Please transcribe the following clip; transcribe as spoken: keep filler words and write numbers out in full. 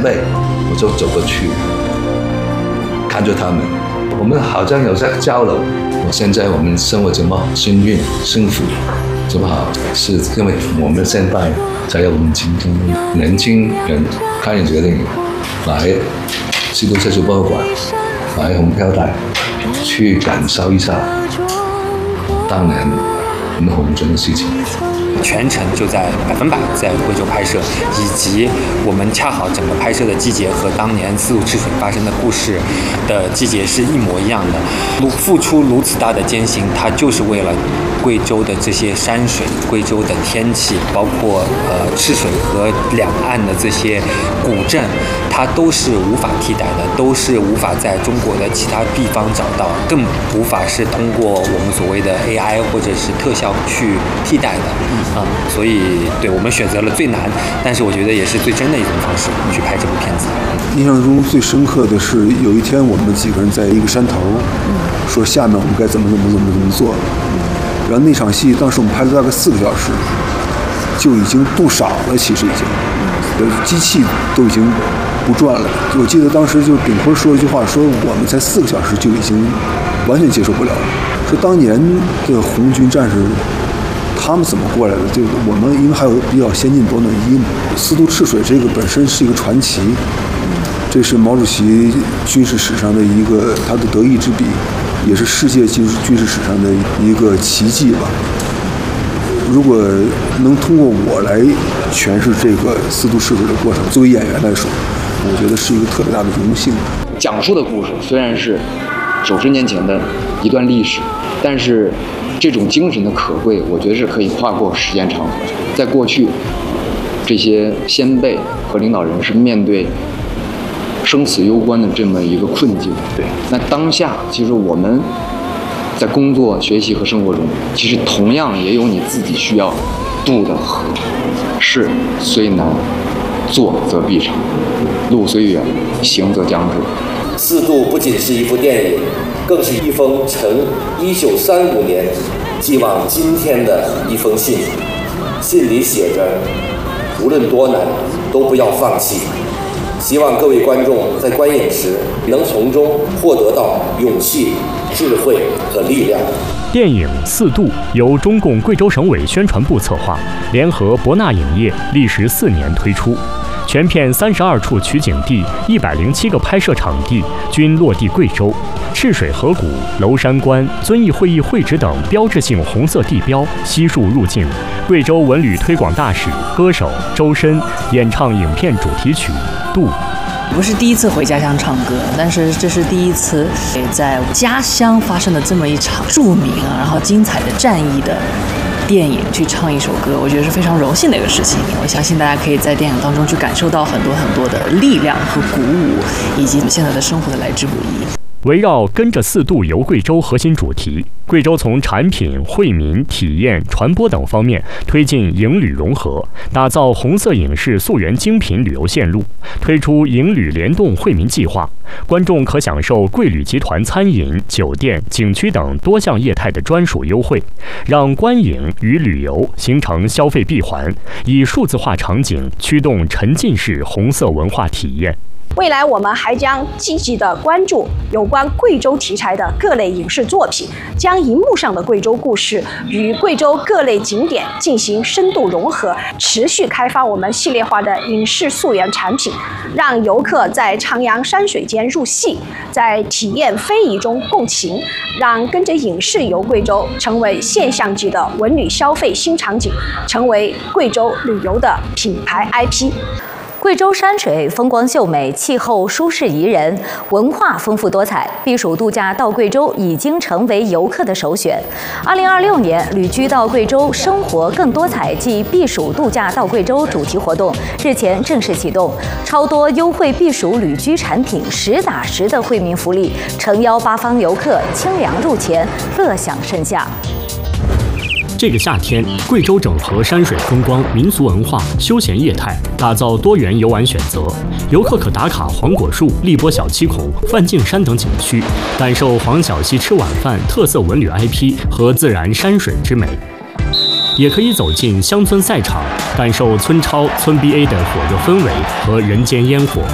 辈，我就走过去，看着他们，我们好像有在交流。我现在我们生活这么幸运、幸福，这么好，是因为我们现在才有我们今天年轻人看这个电影，来基督社区博物馆，买红票袋，去感受一下当年我们红军的事情。 全程就在百分百在贵州拍摄，以及我们恰好整个拍摄的季节和当年四渡赤水发生的故事的季节是一模一样的。如付出如此大的艰辛，它就是为了贵州的这些山水、贵州的天气，包括呃赤水河两岸的这些古镇，它都是无法替代的，都是无法在中国的其他地方找到，更无法是通过我们所谓的 A I 或者是特效去替代的。啊、嗯，所以对我们选择了最难，但是我觉得也是最真的一种方式去拍这部片子。 印象中最深刻的是有一天我们几个人在一个山头，说下面我们该怎么怎么怎么怎么做。然后那场戏当时我们拍了大概四个小时，就已经不少了，其实已经，机器都已经不转了。我记得当时就炳坤说一句话，说我们才四个小时就已经完全接受不了了。说当年的红军战士。他们怎么过来的？就我们因为还有比较先进多诺一嘛，四渡赤水这个本身是一个传奇，这是毛主席军事史上的一个他的得意之笔，也是世界军事军事史上的一个奇迹吧。如果能通过我来诠释这个四渡赤水的过程，作为演员来说，我觉得是一个特别大的荣幸。 讲述的故事虽然是九十年前的一段历史，但是这种精神的可贵，我觉得是可以跨过时间长河。在过去，这些先辈和领导人是面对生死攸关的这么一个困境。对，那当下其实我们在工作、学习和生活中，其实同样也有你自己需要渡的河。事虽难，做则必成；路虽远，行则将至。 四渡不仅是一部电影，更是一封呈一九三五年寄往今天的一封信。信里写着：无论多难，都不要放弃。希望各位观众在观影时能从中获得到勇气、智慧和力量。 电影《四渡》由中共贵州省委宣传部策划，联合博纳影业历时四年推出。全片三十二处取景地、一百零七个拍摄场地均落地贵州，赤水河谷、娄山关、遵义会议会址等标志性红色地标悉数入境。贵州文旅推广大使、歌手周深演唱影片主题曲《渡》。 不是第一次回家乡唱歌，但是这是第一次在家乡发生的这么一场著名啊，然后精彩的战役的电影去唱一首歌，我觉得是非常荣幸的一个事情。我相信大家可以在电影当中去感受到很多很多的力量和鼓舞，以及现在的生活的来之不易。 围绕跟着四渡游贵州核心主题，贵州从产品、惠民、体验、传播等方面推进营旅融合，打造红色影视溯源精品旅游线路，推出营旅联动惠民计划。观众可享受贵旅集团餐饮、酒店、景区等多项业态的专属优惠，让观影与旅游形成消费闭环，以数字化场景驱动沉浸式红色文化体验。 未来我们还将积极地关注有关贵州题材的各类影视作品，将荧幕上的贵州故事与贵州各类景点进行深度融合，持续开发我们系列化的影视溯源产品，让游客在徜徉山水间入戏，在体验非遗中共情，让跟着影视游贵州成为现象级的文旅消费新场景，成为贵州旅游的品牌 I P。 贵州山水风光秀美，气候舒适宜人，文化丰富多彩，避暑度假到贵州已经成为游客的首选。二零二六年旅居到贵州，生活更多彩暨避暑度假到贵州主题活动日前正式启动，超多优惠避暑旅居产品，实打实的惠民福利，诚邀八方游客清凉入钱，乐享盛夏。 这个夏天，贵州整合山水风光、民俗文化、休闲业态，打造多元游玩选择。游客可打卡黄果树、荔波小七孔、梵净山等景区，感受黄小溪吃晚饭特色文旅 I P 和自然山水之美。也可以走进乡村赛场，感受村超、村 B A 的火热氛围和人间烟火。